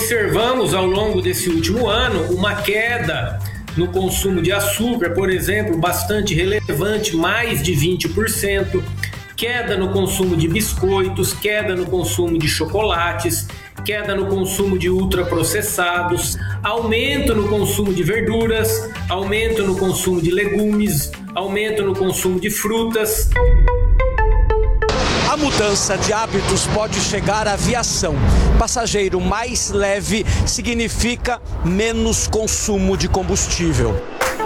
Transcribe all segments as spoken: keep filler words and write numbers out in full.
observamos ao longo desse último ano uma queda no consumo de açúcar, por exemplo, bastante relevante, mais de vinte por cento, queda no consumo de biscoitos, queda no consumo de chocolates, queda no consumo de ultraprocessados, aumento no consumo de verduras, aumento no consumo de legumes, aumento no consumo de frutas. A mudança de hábitos pode chegar à aviação. Passageiro mais leve significa menos consumo de combustível.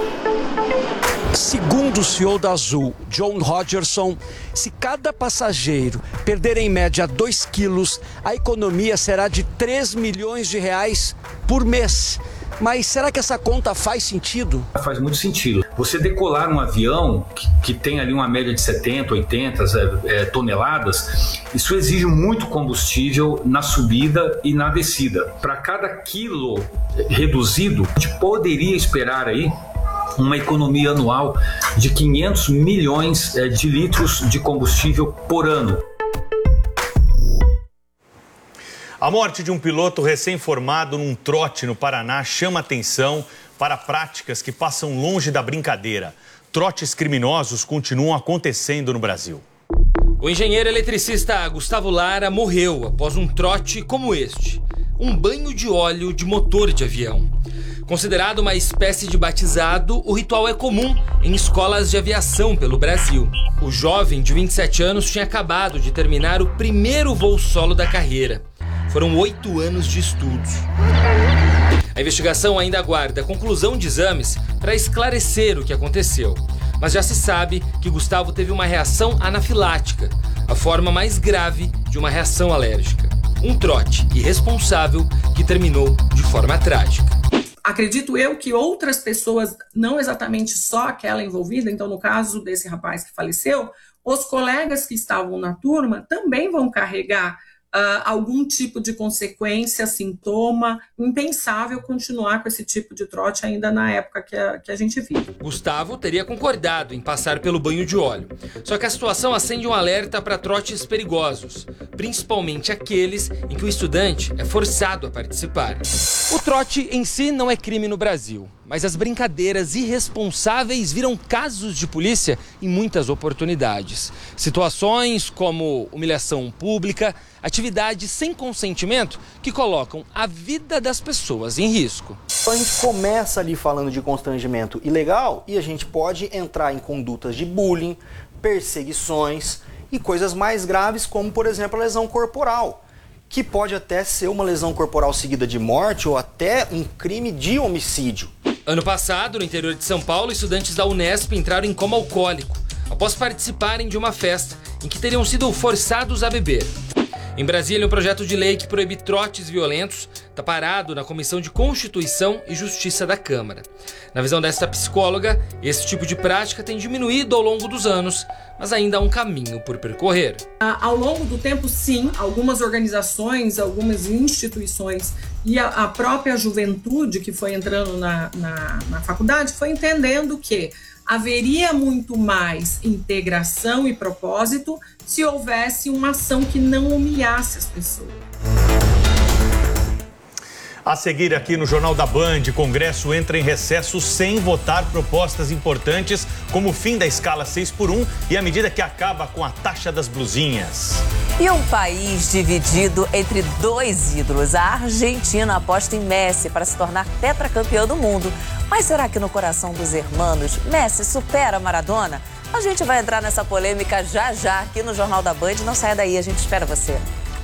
Segundo o C E O da Azul, John Rodgerson, se cada passageiro perder em média dois quilos, a economia será de três milhões de reais por mês. Mas será que essa conta faz sentido? Faz muito sentido. Você decolar um avião que, que tem ali uma média de setenta, oitenta é, toneladas, isso exige muito combustível na subida e na descida. Para cada quilo reduzido, a gente poderia esperar aí uma economia anual de quinhentos milhões de litros de combustível por ano. A morte de um piloto recém-formado num trote no Paraná chama atenção para práticas que passam longe da brincadeira. Trotes criminosos continuam acontecendo no Brasil. O engenheiro eletricista Gustavo Lara morreu após um trote como este. Um banho de óleo de motor de avião. Considerado uma espécie de batizado, o ritual é comum em escolas de aviação pelo Brasil. O jovem de vinte e sete anos tinha acabado de terminar o primeiro voo solo da carreira. Foram oito anos de estudos. A investigação ainda aguarda a conclusão de exames para esclarecer o que aconteceu. Mas já se sabe que Gustavo teve uma reação anafilática, a forma mais grave de uma reação alérgica. Um trote irresponsável que terminou de forma trágica. Acredito eu que outras pessoas, não exatamente só aquela envolvida, então no caso desse rapaz que faleceu, os colegas que estavam na turma também vão carregar Uh, algum tipo de consequência, sintoma, impensável continuar com esse tipo de trote ainda na época que a, que a gente vive. Gustavo teria concordado em passar pelo banho de óleo. Só que a situação acende um alerta para trotes perigosos, principalmente aqueles em que o estudante é forçado a participar. O trote em si não é crime no Brasil, mas as brincadeiras irresponsáveis viram casos de polícia em muitas oportunidades. Situações como humilhação pública, atividades sem consentimento que colocam a vida das pessoas em risco. A gente começa ali falando de constrangimento ilegal e a gente pode entrar em condutas de bullying, perseguições e coisas mais graves como, por exemplo, a lesão corporal, que pode até ser uma lesão corporal seguida de morte ou até um crime de homicídio. Ano passado, no interior de São Paulo, estudantes da Unesp entraram em coma alcoólico após participarem de uma festa em que teriam sido forçados a beber. Em Brasília, um projeto de lei que proíbe trotes violentos está parado na Comissão de Constituição e Justiça da Câmara. Na visão desta psicóloga, esse tipo de prática tem diminuído ao longo dos anos, mas ainda há um caminho por percorrer. Ao longo do tempo, sim, algumas organizações, algumas instituições e a, a própria juventude que foi entrando na, na, na faculdade foi entendendo que haveria muito mais integração e propósito se houvesse uma ação que não humilhasse as pessoas. A seguir aqui no Jornal da Band, o Congresso entra em recesso sem votar propostas importantes como o fim da escala seis por um e a medida que acaba com a taxa das blusinhas. E um país dividido entre dois ídolos. A Argentina aposta em Messi para se tornar tetracampeão do mundo. Mas será que no coração dos hermanos, Messi supera Maradona? A gente vai entrar nessa polêmica já já aqui no Jornal da Band. Não saia daí, a gente espera você.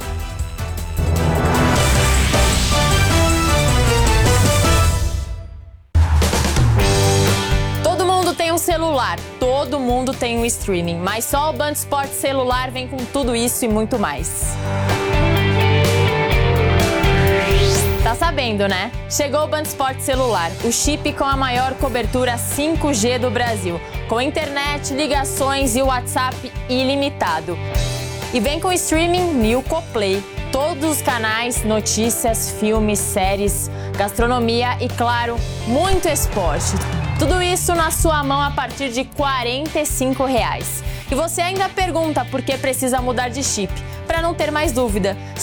Todo mundo tem um celular, todo mundo tem um streaming, mas só o Band Esportes Celular vem com tudo isso e muito mais. Tá sabendo, né? Chegou o Band Esportes Celular, o chip com a maior cobertura cinco G do Brasil, com internet, ligações e WhatsApp ilimitado. E vem com streaming Nilco Play, todos os canais, notícias, filmes, séries, gastronomia e, claro, muito esporte. Tudo isso na sua mão a partir de quarenta e cinco reais. E você ainda pergunta por que precisa mudar de chip. Para não ter mais dúvida,